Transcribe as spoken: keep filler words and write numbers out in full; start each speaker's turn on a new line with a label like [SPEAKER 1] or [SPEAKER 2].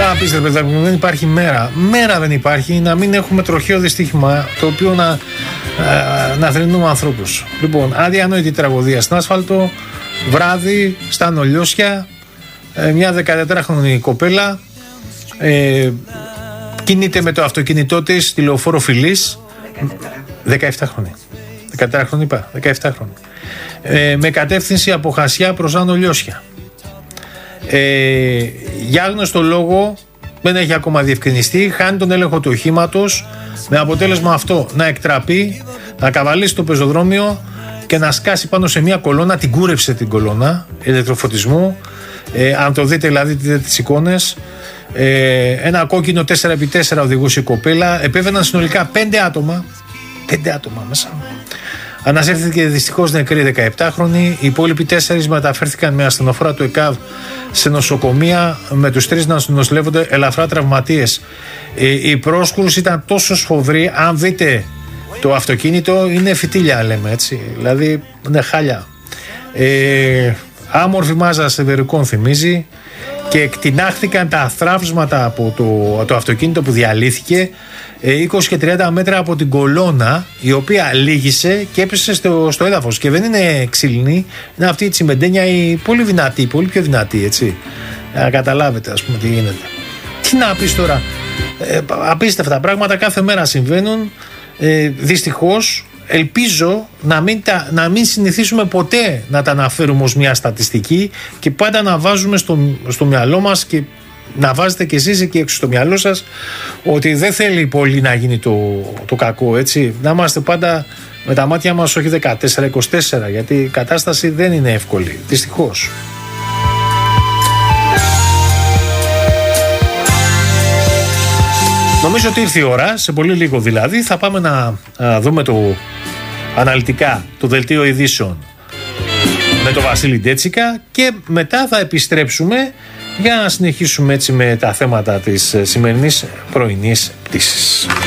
[SPEAKER 1] Τώρα να πείτε, παιδάκι μου, δεν υπάρχει μέρα. Μέρα δεν υπάρχει να μην έχουμε τροχαίο δυστύχημα το οποίο να, ε, να θρηνούμε ανθρώπους. Λοιπόν, αδιανόητη τραγωδία στην άσφαλτο, βράδυ, στα Νολιώσια, ε, μια δεκατετράχρονη κοπέλα ε, κινείται με το αυτοκίνητό της στη λεωφόρο Φιλής. δεκαεπτά χρόνια. δεκατέσσερα χρόνια είπα, δεκαεπτά χρόνια. Ε, με κατεύθυνση από Χασιά προς Άνω Λιώσια. Ε, για άγνωστο λόγο, δεν έχει ακόμα διευκρινιστεί, χάνει τον έλεγχο του οχήματος, με αποτέλεσμα αυτό να εκτραπεί, να καβαλήσει το πεζοδρόμιο και να σκάσει πάνω σε μια κολόνα. Την κούρευσε την κολόνα ηλεκτροφωτισμού. Ε, αν το δείτε, δηλαδή, δείτε τις εικόνες. Ε, ένα κόκκινο τέσσερα επί τέσσερα οδηγούσε η κοπέλα. Επέβαιναν συνολικά πέντε άτομα. Πέντε άτομα μέσα. Ανασύρθηκε δυστυχώς νεκρή δεκαεπτάχρονη. Οι υπόλοιποι τέσσερις μεταφέρθηκαν με ασθενοφόρα του ΕΚΑΒ σε νοσοκομεία, με τους τρεις να νοσηλεύονται ελαφρά τραυματίες. Ε, η πρόσκρουση ήταν τόσο σφοδρή, αν δείτε το αυτοκίνητο, είναι φυτίλια, λέμε έτσι. Δηλαδή είναι χάλια. Ε, άμορφη μάζα σεβερικών θυμίζει και εκτινάχθηκαν τα θράψματα από το, το αυτοκίνητο που διαλύθηκε είκοσι και τριάντα μέτρα από την κολόνα, η οποία λύγησε και έπεσε στο, στο έδαφος. Και δεν είναι ξύλινη, είναι αυτή η τσιμεντένια, η πολύ δυνατή, πολύ πιο δυνατή, έτσι. Να καταλάβετε, ας πούμε, τι γίνεται. Τι να πεις τώρα. Ε, απίστευτα πράγματα κάθε μέρα συμβαίνουν. Ε, δυστυχώς, ελπίζω να μην, τα, να μην συνηθίσουμε ποτέ να τα αναφέρουμε ως μια στατιστική και πάντα να βάζουμε στο, στο μυαλό μας, και να βάζετε και εσείς εκεί έξω στο μυαλό σας, ότι δεν θέλει πολύ να γίνει το, το κακό, έτσι. Να είμαστε πάντα με τα μάτια μας, όχι δεκατέσσερα είκοσι τέσσερα, γιατί η κατάσταση δεν είναι εύκολη, δυστυχώς. Νομίζω ότι ήρθε η ώρα, σε πολύ λίγο δηλαδή, θα πάμε να α, δούμε το αναλυτικά το δελτίο ειδήσεων με τον Βασίλη Ντέτσικα και μετά θα επιστρέψουμε για να συνεχίσουμε έτσι με τα θέματα της σημερινής πρωινής πτήσης.